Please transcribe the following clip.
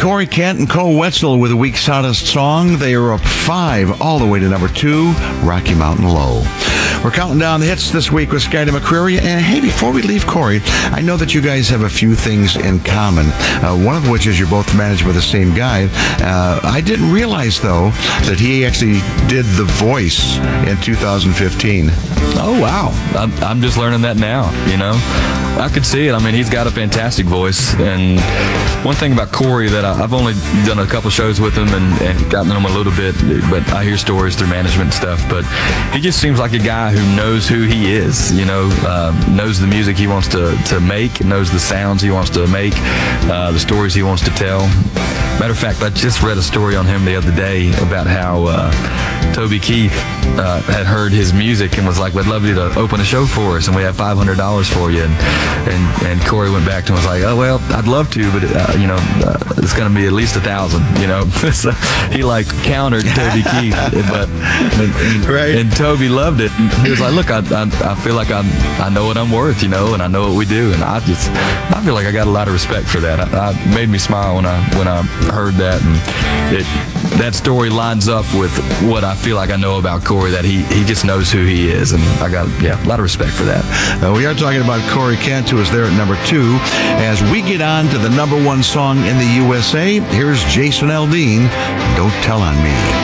Corey Kent and Cole Wetzel with a week's hottest song. They are up 5 all the way to number 2, Rocky Mountain Low. We're counting down the hits this week with Skyda McCreary. And hey, before we leave Corey, I know that you guys have a few things in common. One of which is you're both managed by the same guy. I didn't realize, though, that he actually did the voice in 2015. Oh, wow. I'm just learning that now, you know. I could see it. I mean, he's got a fantastic voice. And one thing about Corey that I've only done a couple shows with him and gotten to him a little bit, but I hear stories through management and stuff. But he just seems like a guy who knows who he is, you know, knows the music he wants to make, knows the sounds he wants to make, the stories he wants to tell. Matter of fact, I just read a story on him the other day about how Toby Keith had heard his music and was like, "We'd love you to open a show for us, and we have $500 for you." And Corey went back to him and was like, "Oh, well, I'd love to, but it's going to be at least $1,000, you know." So he like countered Toby Keith, and Toby loved it. And he was like, "Look, I feel like I know what I'm worth, you know, and I know what we do, and I feel like I got a lot of respect for that." It made me smile when I heard that, and that story lines up with what I feel like I know about Corey, that he just knows who he is, and I got a lot of respect for that. We are talking about Corey Kent, who is there at number 2. As we get on to the number 1 song in the USA, here's Jason Aldean, "Don't Tell on Me."